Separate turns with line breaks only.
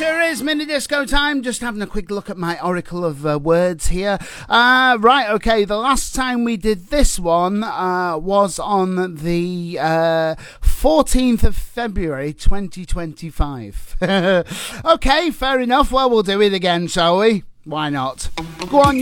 sure is mini disco time. Just having a quick look at my oracle of words here. Right, okay, the last time we did this one was on the 14th of February 2025. Okay, fair enough. Well, we'll do it again, shall we? Why not? Go on.